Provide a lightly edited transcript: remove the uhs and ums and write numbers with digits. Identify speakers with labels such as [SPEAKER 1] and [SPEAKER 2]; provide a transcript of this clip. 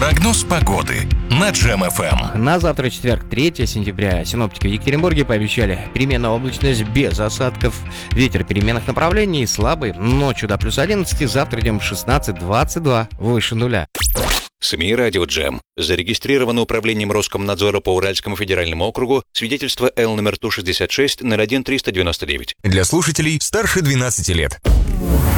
[SPEAKER 1] Прогноз погоды на Джем-ФМ.
[SPEAKER 2] На завтра, четверг, 3 сентября, синоптики в Екатеринбурге пообещали переменная облачность без осадков. Ветер переменных направлений слабый, ночью до плюс 11, завтра днем 16-22, выше нуля.
[SPEAKER 3] СМИ «Радио Джем». Зарегистрировано управлением Роскомнадзора по Уральскому федеральному округу свидетельство Л номер Ту-66 01-399.
[SPEAKER 1] Для слушателей старше 12 лет.